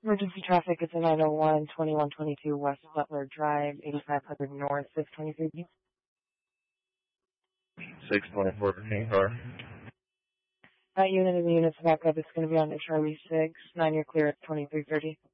Emergency traffic is a 901, 2122 West Butler Drive, 8500 North, 623. 624 King car. That unit and the unit's backup is going to be on Charlie 6, 9, you're clear at 2330.